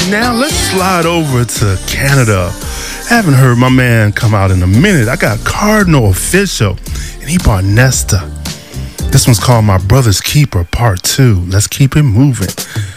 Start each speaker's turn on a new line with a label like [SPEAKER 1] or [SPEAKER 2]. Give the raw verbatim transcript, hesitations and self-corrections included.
[SPEAKER 1] now let's slide over to Canada. Haven't heard my man come out in a minute. I got Cardinal Official, and he brought Nesta. This one's called My Brother's Keeper Part two. Let's keep it moving.